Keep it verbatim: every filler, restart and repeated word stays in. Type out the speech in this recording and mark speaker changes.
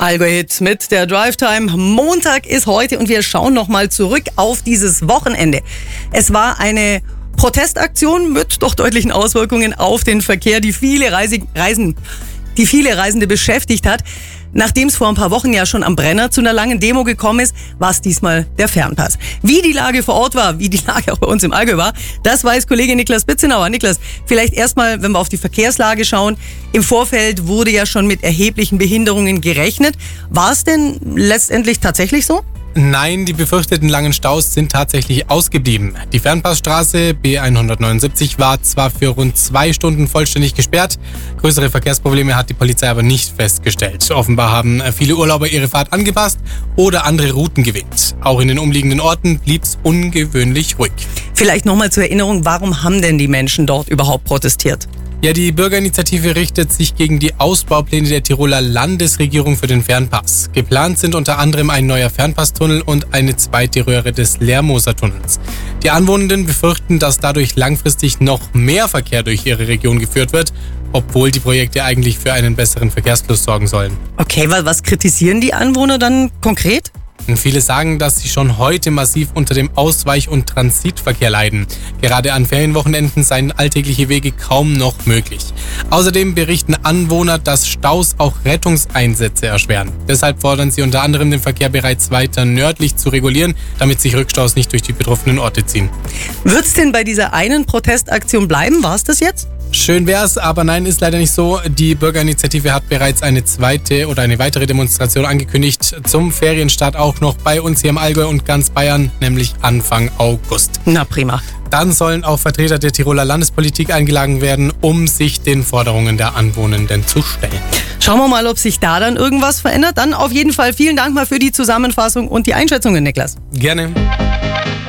Speaker 1: Allgäu-Hit mit der Drive-Time. Montag ist heute und wir schauen nochmal zurück auf dieses Wochenende. Es war eine Protestaktion mit doch deutlichen Auswirkungen auf den Verkehr, die viele Reise, Reisen, die viele Reisende beschäftigt hat. Nachdem es vor ein paar Wochen ja schon am Brenner zu einer langen Demo gekommen ist, war es diesmal der Fernpass. Wie die Lage vor Ort war, wie die Lage auch bei uns im Allgäu war, das weiß Kollege Niklas Bitzenauer. Niklas, vielleicht erstmal, wenn wir auf die Verkehrslage schauen. Im Vorfeld wurde ja schon mit erheblichen Behinderungen gerechnet. War es denn letztendlich tatsächlich so?
Speaker 2: Nein, die befürchteten langen Staus sind tatsächlich ausgeblieben. Die Fernpassstraße B hundertneunundsiebzig war zwar für rund zwei Stunden vollständig gesperrt, größere Verkehrsprobleme hat die Polizei aber nicht festgestellt. Offenbar haben viele Urlauber ihre Fahrt angepasst oder andere Routen gewählt. Auch in den umliegenden Orten blieb es ungewöhnlich ruhig.
Speaker 1: Vielleicht nochmal zur Erinnerung, warum haben denn die Menschen dort überhaupt protestiert?
Speaker 2: Ja, die Bürgerinitiative richtet sich gegen die Ausbaupläne der Tiroler Landesregierung für den Fernpass. Geplant sind unter anderem ein neuer Fernpasstunnel und eine zweite Röhre des Lermoser-Tunnels. Die Anwohnenden befürchten, dass dadurch langfristig noch mehr Verkehr durch ihre Region geführt wird, obwohl die Projekte eigentlich für einen besseren Verkehrsfluss sorgen sollen.
Speaker 1: Okay, was kritisieren die Anwohner dann konkret?
Speaker 2: Und viele sagen, dass sie schon heute massiv unter dem Ausweich- und Transitverkehr leiden. Gerade an Ferienwochenenden seien alltägliche Wege kaum noch möglich. Außerdem berichten Anwohner, dass Staus auch Rettungseinsätze erschweren. Deshalb fordern sie unter anderem den Verkehr bereits weiter nördlich zu regulieren, damit sich Rückstaus nicht durch die betroffenen Orte ziehen.
Speaker 1: Wird es denn bei dieser einen Protestaktion bleiben? War es das jetzt?
Speaker 2: Schön wär's, aber nein, ist leider nicht so. Die Bürgerinitiative hat bereits eine zweite oder eine weitere Demonstration angekündigt. Zum Ferienstart auch noch bei uns hier im Allgäu und ganz Bayern, nämlich Anfang August.
Speaker 1: Na prima.
Speaker 2: Dann sollen auch Vertreter der Tiroler Landespolitik eingeladen werden, um sich den Forderungen der Anwohnenden zu stellen.
Speaker 1: Schauen wir mal, ob sich da dann irgendwas verändert. Dann auf jeden Fall vielen Dank mal für die Zusammenfassung und die Einschätzungen, Niklas.
Speaker 2: Gerne.